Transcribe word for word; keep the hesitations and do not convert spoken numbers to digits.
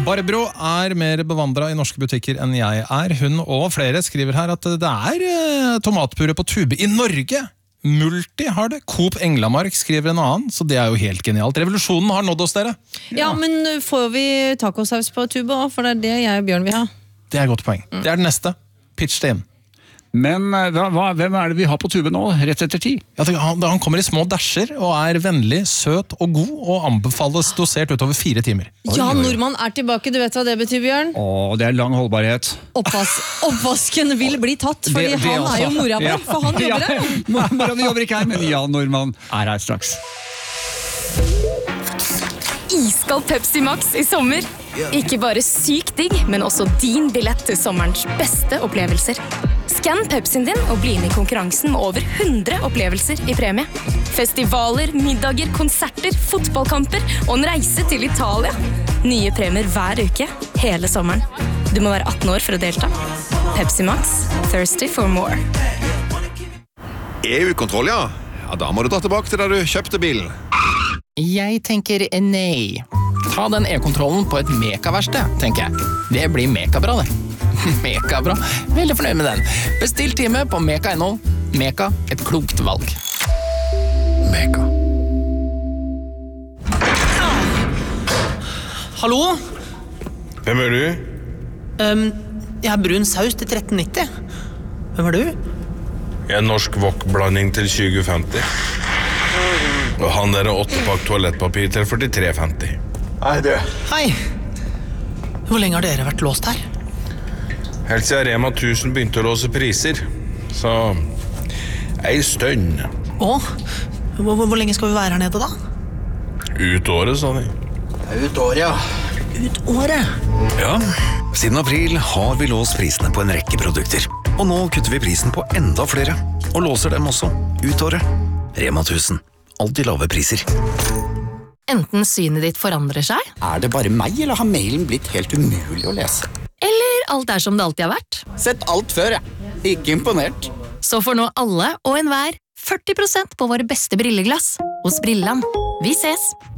Barbro er mer bevandret i norske butikker enn jeg er. Hun og flere skriver her at det er eh, tomatpuré på tube i Norge. Multi har det. Coop Englamark skriver en annen, så det er jo helt genialt. Revolusjonen har nådd oss, dere. Ja, ja men får vi tacosaus på tube også? For det er det jeg og Bjørn vil ha. Det er et godt poeng. Mm. Det er den neste. Pitch det inn. Men hva, hvem er det vi har på tube nå, rett etter ti? Ja, han, han kommer i små dasher og er vennlig, søt og god og anbefales dosert utover fire timer. Oi, ja, Nordmann er tilbake, du vet hva det betyr, Bjørn? Åh, det er lang holdbarhet. Oppvas Oppvasken vil bli tatt, fordi det, det han også. Er jo mora vår, ja. For han jobber her. Ja, mora vi jobber ikke her, men Jan Nordmann er her straks. Iskald Pepsi Max i sommer. Ikke bare syk digg, men også din billett til sommerens beste opplevelser. Skann Pepsin din og bli inn i konkurransen med over hundre opplevelser i premie. Festivaler, middager, konserter, fotballkamper og en reise til Italia. Nye premier hver uke, hele sommeren. Du må være atten år for å delta. Pepsi Max, thirsty for more. E U-kontroll, ja. Ja, da må du dra tilbake til da du kjøpte bilen. Jeg tenker nei. Ta den e-kontrollen på et mekaverksted, tenker jeg. Det blir mekabra, det. Mekabra. Veldig fornøyd med den. Bestill time på meka punktum no. Meka, et klokt valg. Meka. Hallo? Hvem er du? Um, jeg har brun saus til tretten nitti. Hvem er du? Jeg er norsk wok-blanding til tjue femti. Og han der er åttepakk toalettpapir til førtitre femti. Hei, du. Hei. Hvor lenge har dere vært låst her? Helt siden Rema tusen begynte å låse priser. Så ei stønn. Åh, hvor, hvor lenge skal vi være her nede da? Ut året, sa de. Ut året, ja. Ut året? Ja, siden april har vi låst prisene på en rekke produkter. Og nå kutter vi prisen på enda flere. Og låser dem også ut året. Rema tusen. Alltid lave priser. Enten synet ditt forandrer seg, er det bare meg, eller har mailen blitt helt umulig å lese? Eller alt er som det alltid har vært? Sett alt før, jeg. Ikke imponert. Så får nå alle og enhver førti prosent på våre beste brilleglass. Hos Brilland. Vi ses!